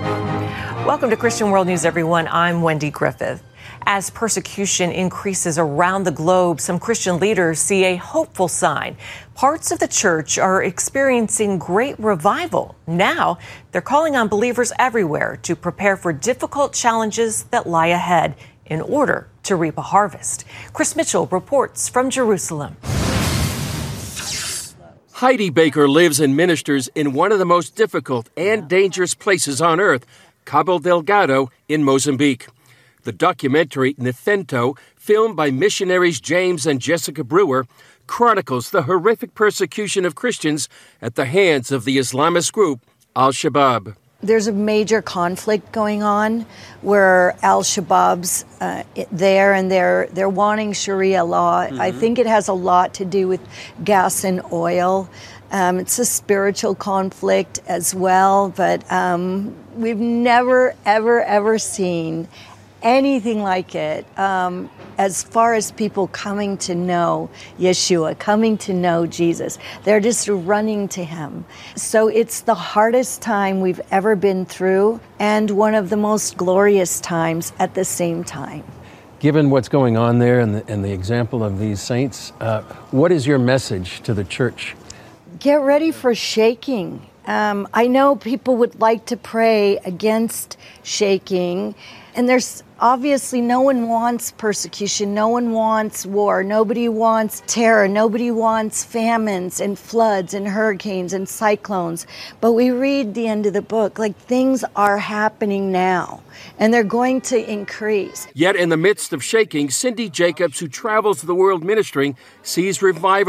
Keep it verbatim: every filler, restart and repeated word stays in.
Welcome to Christian World News, everyone. I'm Wendy Griffith. As persecution increases around the globe, some Christian leaders see a hopeful sign. Parts of the church are experiencing great revival. Now, they're calling on believers everywhere to prepare for difficult challenges that lie ahead in order to reap a harvest. Chris Mitchell reports from Jerusalem. Heidi Baker lives and ministers in one of the most difficult and dangerous places on earth, Cabo Delgado in Mozambique. The documentary Nithento, filmed by missionaries James and Jessica Brewer, chronicles the horrific persecution of Christians at the hands of the Islamist group Al-Shabaab. There's a major conflict going on where Al-Shabaab's uh, there and they're they're wanting Sharia law. Mm-hmm. I think it has a lot to do with gas and oil. Um, it's a spiritual conflict as well, but um, we've never, ever, ever seen anything like it um, as far as people coming to know Yeshua, coming to know Jesus. They're just running to him. So it's the hardest time we've ever been through and one of the most glorious times at the same time. Given what's going on there and the, and the example of these saints, uh, what is your message to the church? Get ready for shaking. Um, I know people would like to pray against shaking, and there's obviously no one wants persecution, no one wants war, nobody wants terror, nobody wants famines and floods and hurricanes and cyclones. But we read the end of the book, like things are happening now, and they're going to increase. Yet in the midst of shaking, Cindy Jacobs, who travels the world ministering, sees revival